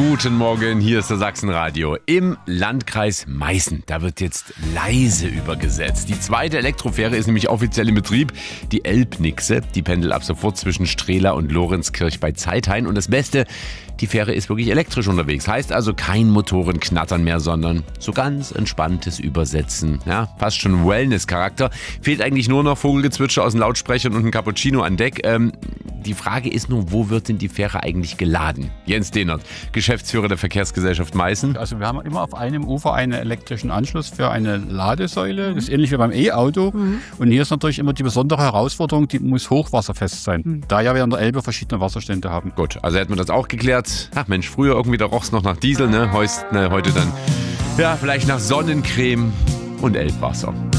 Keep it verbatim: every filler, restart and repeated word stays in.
Guten Morgen, hier ist der Sachsenradio. Im Landkreis Meißen, da wird jetzt leise übergesetzt. Die zweite Elektrofähre ist nämlich offiziell in Betrieb, die Elbnixe. Die pendelt ab sofort zwischen Strehla und Lorenzkirch bei Zeithain. Und das Beste, die Fähre ist wirklich elektrisch unterwegs. Heißt also kein Motorenknattern mehr, sondern so ganz entspanntes Übersetzen. Ja, fast schon Wellness-Charakter. Fehlt eigentlich nur noch Vogelgezwitscher aus den Lautsprechern und ein Cappuccino an Deck. Ähm, die Frage ist nur, wo wird denn die Fähre eigentlich geladen? Jens Dehnert, Geschäftsführer der Verkehrsgesellschaft Meißen. Also wir haben immer auf einem Ufer einen elektrischen Anschluss für eine Ladesäule. Das ist ähnlich wie beim E-Auto. Mhm. Und hier ist natürlich immer die besondere Herausforderung, die muss hochwasserfest sein. Mhm. Da ja wir an der Elbe verschiedene Wasserstände haben. Gut, also hätten wir das auch geklärt. Ach Mensch, früher irgendwie, da roch es noch nach Diesel, ne? Heust, ne? Heute dann, ja, vielleicht nach Sonnencreme und Elbwasser.